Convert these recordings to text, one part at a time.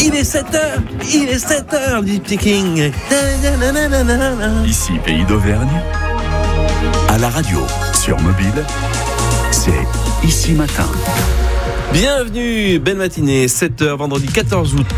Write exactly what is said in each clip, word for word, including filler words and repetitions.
Il est sept heures, il est sept heures, dit Petit King. Ici, Pays d'Auvergne, à la radio, sur mobile, c'est Ici Matin. Bienvenue, belle matinée, sept heures, vendredi quatorze août.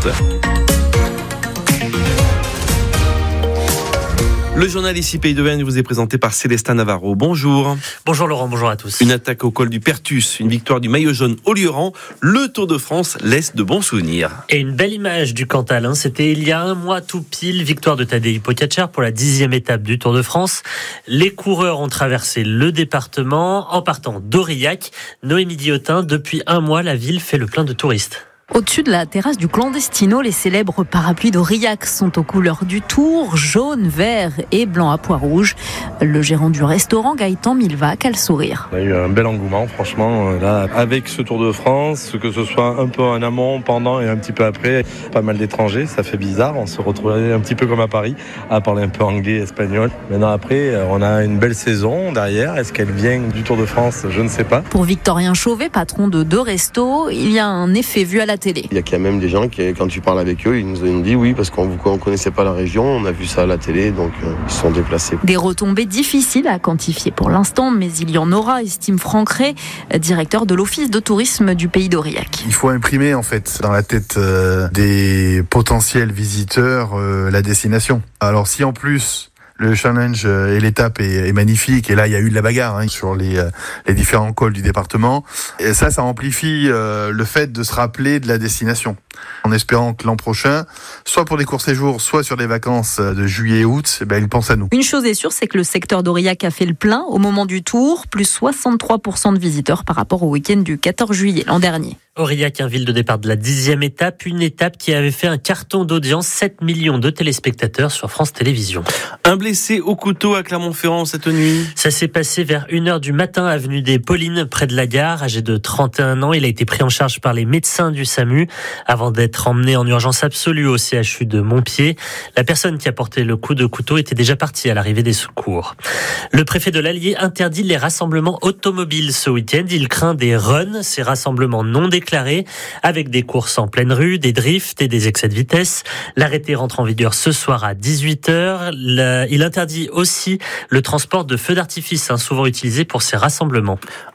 Le journal Ici Pays d'Auvergne vous est présenté par Célestin Navarro. Bonjour. Bonjour Laurent, bonjour à tous. Une attaque au col du Pertus, une victoire du maillot jaune au Lieuran. Le Tour de France laisse de bons souvenirs. Et une belle image du Cantal, hein. C'était il y a un mois tout pile, victoire de Tadej Pogačar pour la dixième étape du Tour de France. Les coureurs ont traversé le département en partant d'Aurillac. Noémie Diotin, depuis un mois, la ville fait le plein de touristes. Au-dessus de la terrasse du Clandestino, les célèbres parapluies d'Aurillac sont aux couleurs du Tour, jaune, vert et blanc à pois rouge. Le gérant du restaurant, Gaëtan Milvac, a le sourire. On a eu un bel engouement, franchement, là, avec ce Tour de France, que ce soit un peu en amont, pendant et un petit peu après. Pas mal d'étrangers, ça fait bizarre, on se retrouvait un petit peu comme à Paris, à parler un peu anglais, espagnol. Maintenant après, on a une belle saison derrière. Est-ce qu'elle vient du Tour de France ? Je ne sais pas. Pour Victorien Chauvet, patron de deux restos, il y a un effet vu à la télé. Il y a quand même des gens qui, quand tu parles avec eux, ils nous ont dit oui, parce qu'on ne connaissait pas la région, on a vu ça à la télé, donc euh, ils se sont déplacés. Des retombées difficiles à quantifier pour l'instant, mais il y en aura, estime Franck Ray, directeur de l'Office de tourisme du Pays d'Aurillac. Il faut imprimer en fait dans la tête euh, des potentiels visiteurs euh, la destination. Alors si en plus le challenge et l'étape est, est magnifique, et là il y a eu de la bagarre hein, sur les, les différents cols du département, et ça, ça amplifie euh, le fait de se rappeler de la destination, en espérant que l'an prochain, soit pour des courts séjours, soit sur les vacances de juillet et août, eh ben, ils pensent à nous. Une chose est sûre, c'est que le secteur d'Aurillac a fait le plein au moment du Tour, plus soixante-trois pour cent de visiteurs par rapport au week-end du quatorze juillet l'an dernier. Aurillac, un ville de départ de la dixième étape, une étape qui avait fait un carton d'audience, sept millions de téléspectateurs sur France Télévisions. Un blessé au couteau à Clermont-Ferrand cette nuit. Ça s'est passé vers une heure du matin, avenue des Paulines, près de la gare. Âgé de trente et un ans, il a été pris en charge par les médecins du SAMU avant d'être emmené en urgence absolue au C H U de Montpied. La personne qui a porté le coup de couteau était déjà partie à l'arrivée des secours. Le préfet de l'Allier interdit les rassemblements automobiles ce week-end. Il craint des runs, ces rassemblements non déclarés, avec des courses en pleine rue, des drifts et des excès de vitesse. L'arrêté rentre en vigueur ce soir à dix-huit heures. Il interdit aussi le transport de feux d'artifice, hein, souvent utilisés pour ces rassemblements.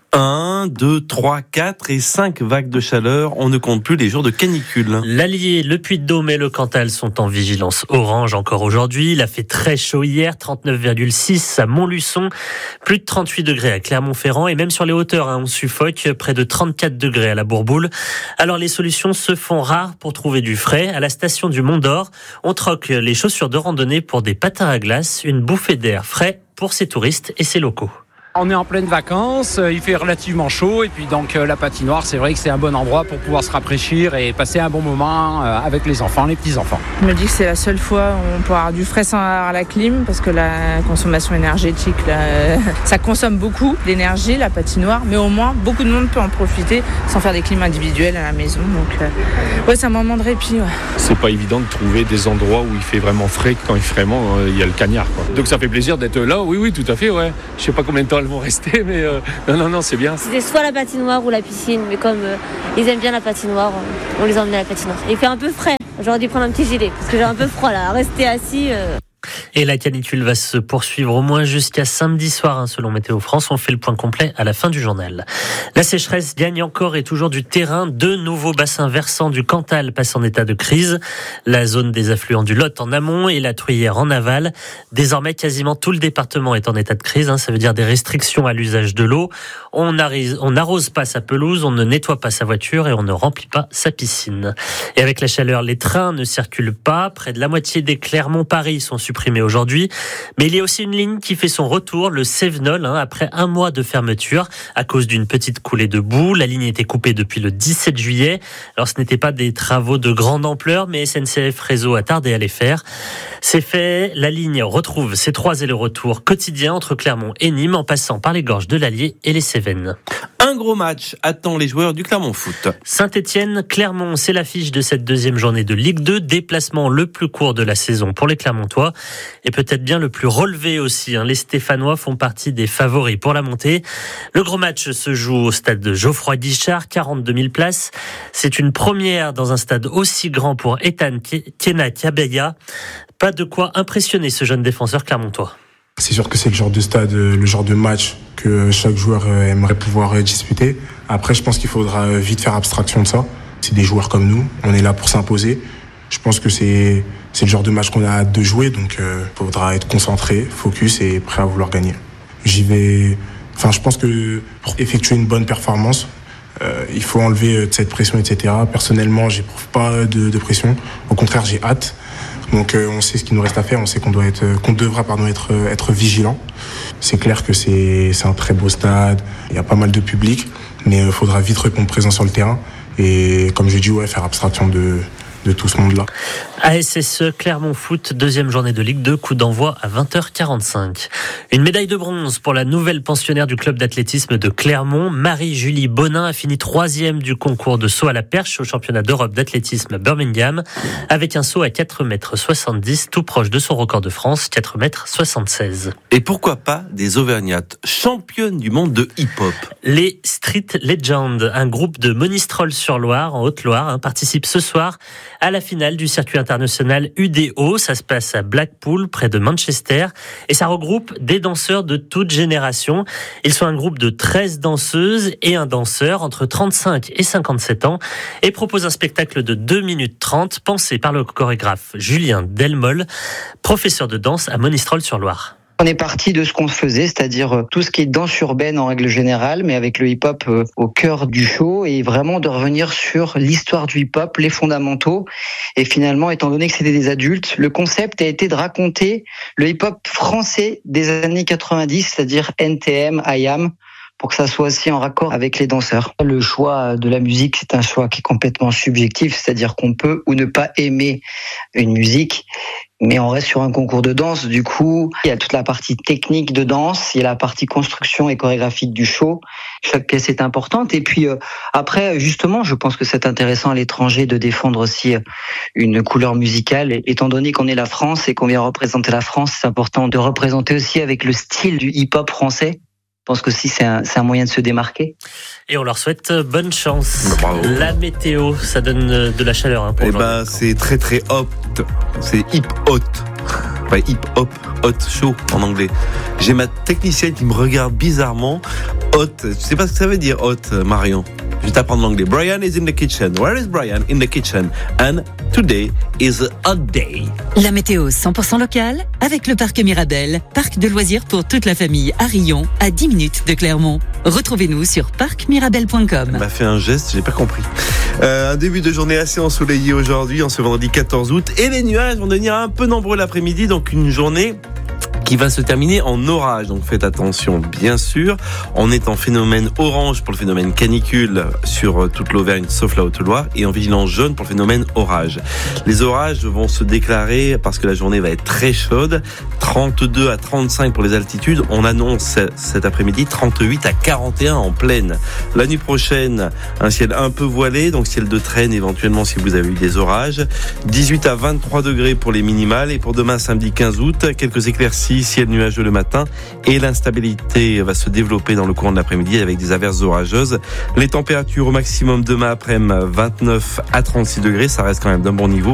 un, deux, trois, quatre et cinq vagues de chaleur. On ne compte plus les jours de canicule. L'Allier, le Puy-de-Dôme et le Cantal sont en vigilance orange encore aujourd'hui. Il a fait très chaud hier, trente-neuf virgule six à Montluçon, plus de trente-huit degrés à Clermont-Ferrand et même sur les hauteurs, hein, on suffoque, près de trente-quatre degrés à la Bourboule. Alors les solutions se font rares pour trouver du frais. À la station du Mont d'Or, on troque les chaussures de randonnée pour des patins à glace, une bouffée d'air frais pour ses touristes et ses locaux. On est en pleine vacances, il fait relativement chaud et puis donc la patinoire, c'est vrai que c'est un bon endroit pour pouvoir se rafraîchir et passer un bon moment avec les enfants, les petits-enfants. Je me dis que c'est la seule fois où on peut avoir du frais sans avoir la clim parce que la consommation énergétique, là, ça consomme beaucoup d'énergie, la patinoire, mais au moins beaucoup de monde peut en profiter sans faire des clims individuels à la maison. Donc euh, ouais, c'est un moment de répit. Ouais. C'est pas évident de trouver des endroits où il fait vraiment frais quand il, vraiment, euh, il y a le cagnard, quoi. Donc ça fait plaisir d'être là, oui, oui, tout à fait, ouais. Je sais pas combien de temps vont rester, mais euh, non, non, non, c'est bien. C'était soit la patinoire ou la piscine, mais comme euh, ils aiment bien la patinoire, euh, on les emmène à la patinoire. Il fait un peu frais, j'aurais dû prendre un petit gilet, parce que j'ai un peu froid là, rester assis... Euh... Et la canicule va se poursuivre au moins jusqu'à samedi soir, hein, selon Météo France. On fait le point complet à la fin du journal. La sécheresse gagne encore et toujours du terrain. Deux nouveaux bassins versants du Cantal passent en état de crise. La zone des affluents du Lot en amont et la Truyère en aval. Désormais, quasiment tout le département est en état de crise. Hein, ça veut dire des restrictions à l'usage de l'eau. On n'arrose pas sa pelouse, on ne nettoie pas sa voiture et on ne remplit pas sa piscine. Et avec la chaleur, les trains ne circulent pas. Près de la moitié des Clermont-Paris sont supprimés aujourd'hui. Mais il y a aussi une ligne qui fait son retour, le Cévenol, hein, après un mois de fermeture à cause d'une petite coulée de boue. La ligne était coupée depuis le dix-sept juillet. Alors ce n'était pas des travaux de grande ampleur, mais S N C F Réseau a tardé à les faire. C'est fait, la ligne retrouve ses trois allers-retours quotidiens entre Clermont et Nîmes en passant par les gorges de l'Allier et les Cévennes. Un Un gros match attend les joueurs du Clermont Foot. Saint-Étienne-Clermont, c'est l'affiche de cette deuxième journée de Ligue deux. Déplacement le plus court de la saison pour les Clermontois et peut-être bien le plus relevé aussi. Les Stéphanois font partie des favoris pour la montée. Le gros match se joue au stade de Geoffroy Guichard, quarante-deux mille places. C'est une première dans un stade aussi grand pour Ethan Tiena-Kabeya. Pas de quoi impressionner ce jeune défenseur clermontois. C'est sûr que c'est le genre de stade, le genre de match que chaque joueur aimerait pouvoir disputer. Après, je pense qu'il faudra vite faire abstraction de ça. C'est des joueurs comme nous, on est là pour s'imposer. Je pense que c'est, c'est le genre de match qu'on a hâte de jouer, donc il euh, faudra être concentré, focus et prêt à vouloir gagner. J'y vais... Enfin, je pense que pour effectuer une bonne performance, euh, il faut enlever cette pression, et cetera. Personnellement, j'éprouve pas de, de pression. Au contraire, j'ai hâte. Donc euh, on sait ce qu'il nous reste à faire, on sait qu'on doit être, qu'on devra pardon être être vigilant. C'est clair que c'est c'est un très beau stade, il y a pas mal de public, mais il euh, faudra vite répondre présent sur le terrain et comme je dis ouais faire abstraction de de tout ce monde-là. A S S E Clermont Foot, deuxième journée de Ligue deux, coup d'envoi à vingt heures quarante-cinq. Une médaille de bronze pour la nouvelle pensionnaire du club d'athlétisme de Clermont. Marie-Julie Bonin a fini troisième du concours de saut à la perche au championnat d'Europe d'athlétisme à Birmingham, avec un saut à quatre mètres soixante-dix, tout proche de son record de France, quatre mètres soixante-seize. Et pourquoi pas des Auvergnates, championnes du monde de hip-hop. Les Street Legends, un groupe de Monistrol-sur-Loire, en Haute-Loire, hein, participe ce soir à la finale du circuit international U D O. Ça se passe à Blackpool, près de Manchester, et ça regroupe des danseurs de toute génération. Ils sont un groupe de treize danseuses et un danseur entre trente-cinq et cinquante-sept ans et proposent un spectacle de deux minutes trente pensé par le chorégraphe Julien Delmolle, professeur de danse à Monistrol-sur-Loire. On est parti de ce qu'on faisait, c'est-à-dire tout ce qui est danse urbaine en règle générale, mais avec le hip-hop au cœur du show, et vraiment de revenir sur l'histoire du hip-hop, les fondamentaux. Et finalement, étant donné que c'était des adultes, le concept a été de raconter le hip-hop français des années quatre-vingt-dix, c'est-à-dire N T M, I A M, pour que ça soit aussi en raccord avec les danseurs. Le choix de la musique, c'est un choix qui est complètement subjectif, c'est-à-dire qu'on peut ou ne pas aimer une musique, mais on reste sur un concours de danse. Du coup, il y a toute la partie technique de danse, il y a la partie construction et chorégraphique du show. Chaque pièce est importante. Et puis euh, après, justement, je pense que c'est intéressant à l'étranger de défendre aussi une couleur musicale. Et, étant donné qu'on est la France et qu'on vient représenter la France, c'est important de représenter aussi avec le style du hip-hop français. Je pense que si c'est un, c'est un moyen de se démarquer. Et on leur souhaite bonne chance. Bravo. La météo, ça donne de la chaleur. Hein, pour eh ben, c'est très très hot. C'est hip hot. Enfin, hip hop, hot, chaud en anglais. J'ai ma technicienne qui me regarde bizarrement. Hot, je sais pas ce que ça veut dire hot, Marion. Je vais t'apprendre l'anglais. Brian is in the kitchen. Where is Brian? In the kitchen. And today is a hot day. La météo cent pour cent locale avec le parc Mirabel, parc de loisirs pour toute la famille à Rion, à dix minutes de Clermont. Retrouvez-nous sur parc mirabel point com. Elle m'a fait un geste, j'ai pas compris. Euh, un début de journée assez ensoleillé aujourd'hui, en ce vendredi quatorze août, et les nuages vont devenir un peu nombreux l'après-midi, donc une journée qui va se terminer en orage. Donc faites attention, bien sûr. On est en phénomène orange pour le phénomène canicule sur toute l'Auvergne, sauf la Haute-Loire, et en vigilance jaune pour le phénomène orage. Les orages vont se déclarer parce que la journée va être très chaude. trente-deux à trente-cinq pour les altitudes. On annonce cet après-midi trente-huit à quarante et un en plaine. La nuit prochaine, un ciel un peu voilé, donc ciel de traîne éventuellement si vous avez eu des orages. dix-huit à vingt-trois degrés pour les minimales. Et pour demain, samedi quinze août, quelques éclaircies, ciel nuageux le matin, et l'instabilité va se développer dans le courant de l'après-midi avec des averses orageuses. Les températures au maximum demain après-midi, vingt-neuf à trente-six degrés, ça reste quand même d'un bon niveau.